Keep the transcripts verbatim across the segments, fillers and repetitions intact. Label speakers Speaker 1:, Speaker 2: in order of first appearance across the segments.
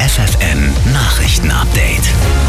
Speaker 1: F F N Nachrichten-Update.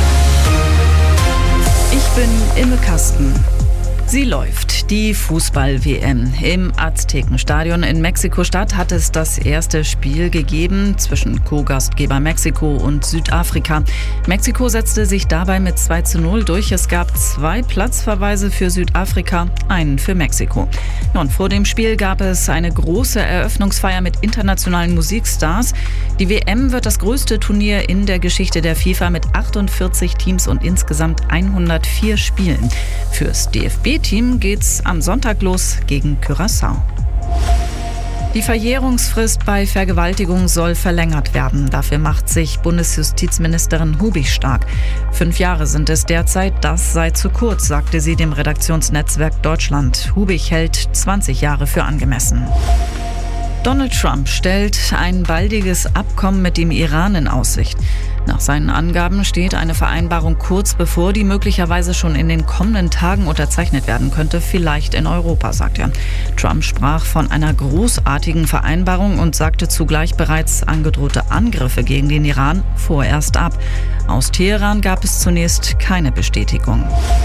Speaker 2: Ich bin Imme Kasten. Sie läuft, die Fußball-W M. Im Aztekenstadion in Mexiko-Stadt hat es das erste Spiel gegeben zwischen Co-Gastgeber Mexiko und Südafrika. Mexiko setzte sich dabei mit zwei zu null durch. Es gab zwei Platzverweise für Südafrika, einen für Mexiko. Und vor dem Spiel gab es eine große Eröffnungsfeier mit internationalen Musikstars. Die W M wird das größte Turnier in der Geschichte der FIFA mit achtundvierzig Teams und insgesamt hundertvier Spielen. Fürs D F B-Team geht's am Sonntag los gegen Curaçao. Die Verjährungsfrist bei Vergewaltigung soll verlängert werden. Dafür macht sich Bundesjustizministerin Hubig stark. Fünf Jahre sind es derzeit, das sei zu kurz, sagte sie dem Redaktionsnetzwerk Deutschland. Hubig hält zwanzig Jahre für angemessen. Donald Trump stellt ein baldiges Abkommen mit dem Iran in Aussicht. Nach seinen Angaben steht eine Vereinbarung kurz bevor, die möglicherweise schon in den kommenden Tagen unterzeichnet werden könnte, vielleicht in Europa, sagt er. Trump sprach von einer großartigen Vereinbarung und sagte zugleich bereits angedrohte Angriffe gegen den Iran vorerst ab. Aus Teheran gab es zunächst keine Bestätigung.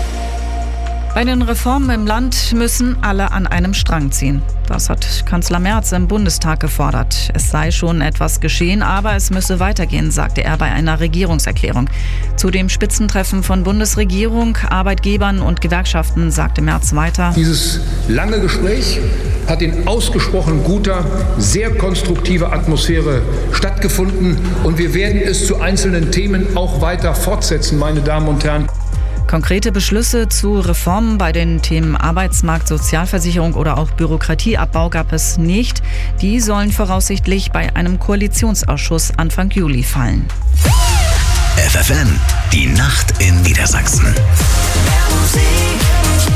Speaker 2: Bei den Reformen im Land müssen alle an einem Strang ziehen. Das hat Kanzler Merz im Bundestag gefordert. Es sei schon etwas geschehen, aber es müsse weitergehen, sagte er bei einer Regierungserklärung. Zu dem Spitzentreffen von Bundesregierung, Arbeitgebern und Gewerkschaften sagte Merz weiter:
Speaker 3: Dieses lange Gespräch hat in ausgesprochen guter, sehr konstruktiver Atmosphäre stattgefunden und wir werden es zu einzelnen Themen auch weiter fortsetzen, meine Damen und Herren.
Speaker 2: Konkrete Beschlüsse zu Reformen bei den Themen Arbeitsmarkt, Sozialversicherung oder auch Bürokratieabbau gab es nicht. Die sollen voraussichtlich bei einem Koalitionsausschuss Anfang Juli fallen.
Speaker 1: F F N, die Nacht in Niedersachsen.
Speaker 4: Musik.